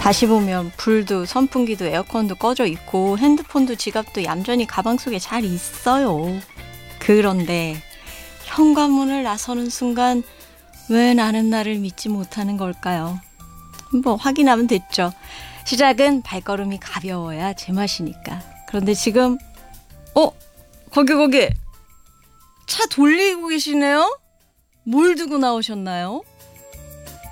다시 보면 불도 선풍기도 에어컨도 꺼져 있고 핸드폰도 지갑도 얌전히 가방 속에 잘 있어요. 그런데 현관문을 나서는 순간 왜 나는 나를 믿지 못하는 걸까요? 뭐 확인하면 됐죠. 시작은 발걸음이 가벼워야 제맛이니까. 그런데 지금 거기 차 돌리고 계시네요? 뭘 두고 나오셨나요?